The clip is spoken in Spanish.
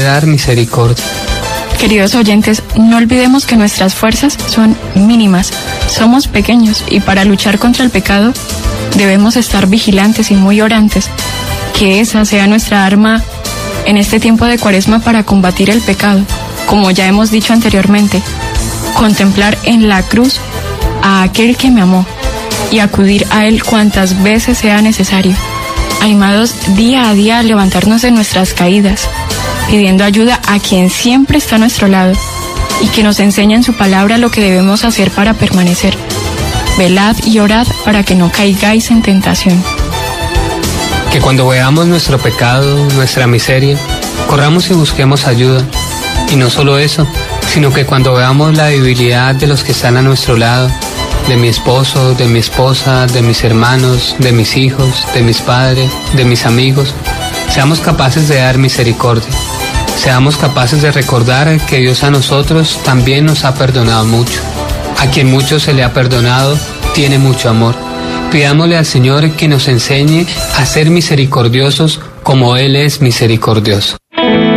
dar misericordia. Queridos oyentes, no olvidemos que nuestras fuerzas son mínimas, somos pequeños y para luchar contra el pecado debemos estar vigilantes y muy orantes, que esa sea nuestra arma en este tiempo de Cuaresma para combatir el pecado. Como ya hemos dicho anteriormente, contemplar en la cruz a aquel que me amó y acudir a Él cuantas veces sea necesario, animados día a día a levantarnos de nuestras caídas, pidiendo ayuda a quien siempre está a nuestro lado y que nos enseña en su palabra lo que debemos hacer para permanecer. Velad y orad para que no caigáis en tentación. Que cuando veamos nuestro pecado, nuestra miseria, corramos y busquemos ayuda. Y no solo eso, sino que cuando veamos la debilidad de los que están a nuestro lado, de mi esposo, de mi esposa, de mis hermanos, de mis hijos, de mis padres, de mis amigos, seamos capaces de dar misericordia. Seamos capaces de recordar que Dios a nosotros también nos ha perdonado mucho. A quien mucho se le ha perdonado, tiene mucho amor. Pidámosle al Señor que nos enseñe a ser misericordiosos como Él es misericordioso.